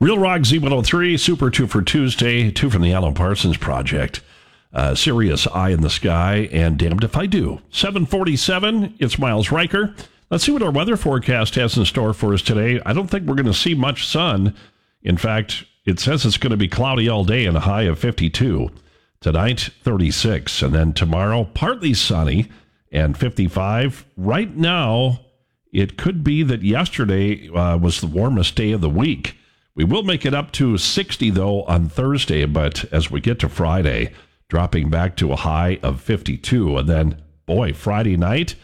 Real Rock Z103, Super 2 for Tuesday, 2 from the Alan Parsons Project. Sirius Eye in the Sky, and Damned If I Do. 7:47, it's Miles Riker. Let's see what our weather forecast has in store for us today. I don't think we're going to see much sun. In fact, it says it's going to be cloudy all day and a high of 52. Tonight, 36. And then tomorrow, partly sunny and 55. Right now, it could be that yesterday was the warmest day of the week. We will make it up to 60, though, on Thursday. But as we get to Friday, dropping back to a high of 52. And then, boy, Friday night,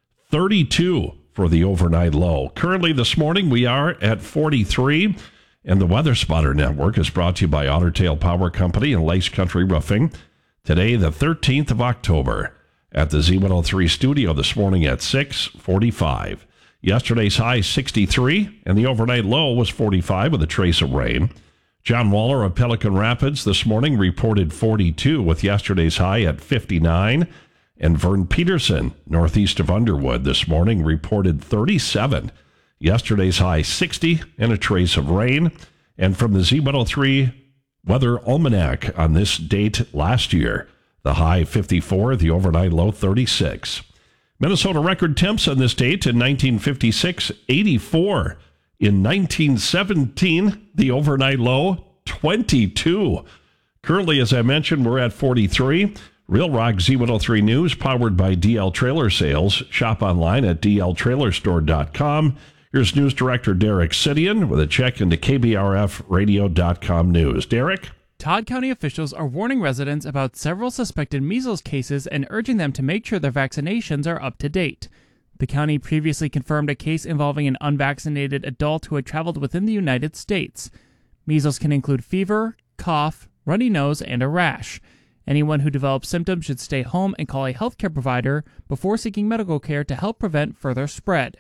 32 for the overnight low. Currently this morning, we are at 43. And the Weather Spotter Network is brought to you by Otter Tail Power Company and Lakes Country Roofing. Today, the 13th of October, at the Z103 studio this morning at 6:45. Yesterday's high, 63, and the overnight low was 45 with a trace of rain. John Waller of Pelican Rapids this morning reported 42 with yesterday's high at 59. And Vern Peterson, northeast of Underwood, this morning reported 37. Yesterday's high 60 and a trace of rain. And from the Z103 Weather Almanac on this date last year, the high 54, the overnight low 36. Minnesota record temps on this date in 1956, 84. In 1917, the overnight low, 22. Currently, as I mentioned, we're at 43. Real Rock Z103 News, powered by DL Trailer Sales. Shop online at dltrailerstore.com. Here's News Director Derek Sidian with a check into KBRFradio.com news. Derek? Todd County officials are warning residents about several suspected measles cases and urging them to make sure their vaccinations are up to date. The county previously confirmed a case involving an unvaccinated adult who had traveled within the United States. Measles can include fever, cough, runny nose, and a rash. Anyone who develops symptoms should stay home and call a healthcare provider before seeking medical care to help prevent further spread.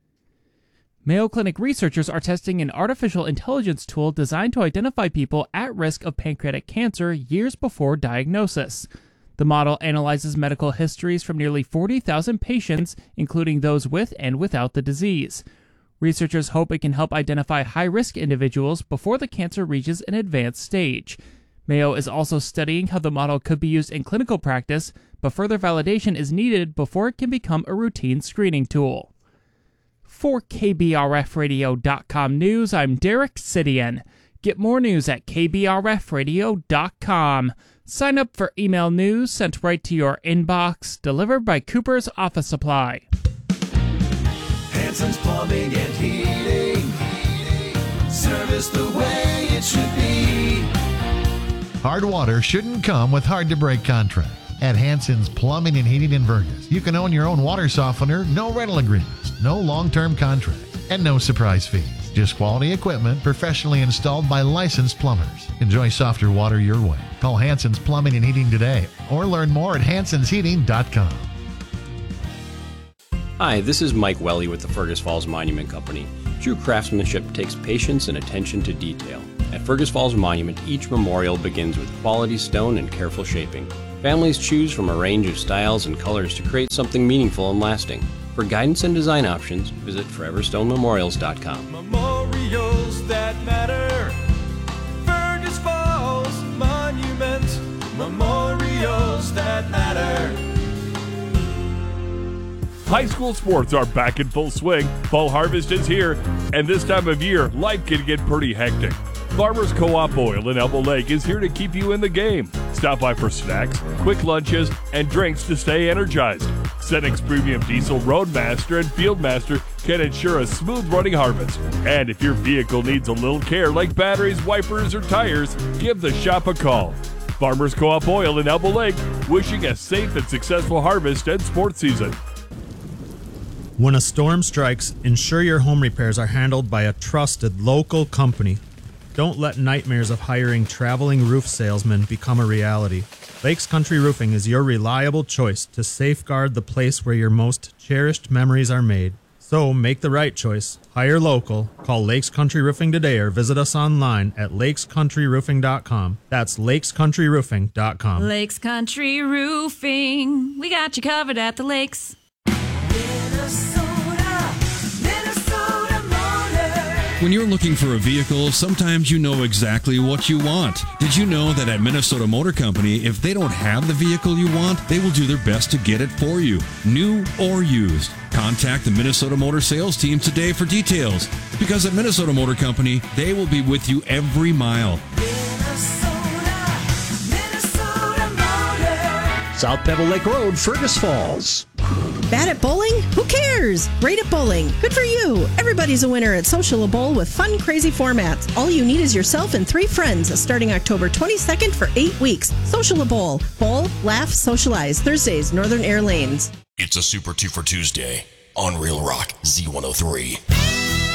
Mayo Clinic researchers are testing an artificial intelligence tool designed to identify people at risk of pancreatic cancer years before diagnosis. The model analyzes medical histories from nearly 40,000 patients, including those with and without the disease. Researchers hope it can help identify high-risk individuals before the cancer reaches an advanced stage. Mayo is also studying how the model could be used in clinical practice, but further validation is needed before it can become a routine screening tool. For KBRFradio.com news, I'm Derek Sidian. Get more news at KBRFradio.com. Sign up for email news sent right to your inbox, delivered by Cooper's Office Supply. Hanson's Plumbing and Heating. Service the way it should be. Hard water shouldn't come with hard-to-break contracts. At Hanson's Plumbing and Heating in Vergas, you can own your own water softener, no rental agreements, no long-term contracts, and no surprise fees. Just quality equipment professionally installed by licensed plumbers. Enjoy softer water your way. Call Hanson's Plumbing and Heating today or learn more at hansonsheating.com. Hi, this is Mike Welly with the Fergus Falls Monument Company. True craftsmanship takes patience and attention to detail. At Fergus Falls Monument, each memorial begins with quality stone and careful shaping. Families choose from a range of styles and colors to create something meaningful and lasting. For guidance and design options, visit foreverstonememorials.com. Memorials that matter. Fergus Falls Monument. Memorials that matter. High school sports are back in full swing. Fall harvest is here, and this time of year, life can get pretty hectic. Farmers Co-op Oil in Elbow Lake is here to keep you in the game. Stop by for snacks, quick lunches, and drinks to stay energized. Cenex Premium Diesel Roadmaster and Fieldmaster can ensure a smooth running harvest. And if your vehicle needs a little care like batteries, wipers, or tires, give the shop a call. Farmers Co-op Oil in Elbow Lake, wishing a safe and successful harvest and sports season. When a storm strikes, ensure your home repairs are handled by a trusted local company. Don't let nightmares of hiring traveling roof salesmen become a reality. Lakes Country Roofing is your reliable choice to safeguard the place where your most cherished memories are made. So make the right choice. Hire local. Call Lakes Country Roofing today or visit us online at lakescountryroofing.com. That's lakescountryroofing.com. Lakes Country Roofing. We got you covered at the lakes. Minnesota Motors. When you're looking for a vehicle, sometimes you know exactly what you want. Did you know that at Minnesota Motor Company, if they don't have the vehicle you want, they will do their best to get it for you, new or used? Contact the Minnesota Motor Sales Team today for details, because at Minnesota Motor Company, they will be with you every mile. South Pebble Lake Road, Fergus Falls. Bad at bowling? Who cares? Great at bowling. Good for you. Everybody's a winner at Social Bowl with fun, crazy formats. All you need is yourself and 3 friends starting October 22nd for 8 weeks. Social Bowl. Bowl, laugh, socialize. Thursdays, Northern Air Lanes. It's a Super 2 for Tuesday on Real Rock Z103.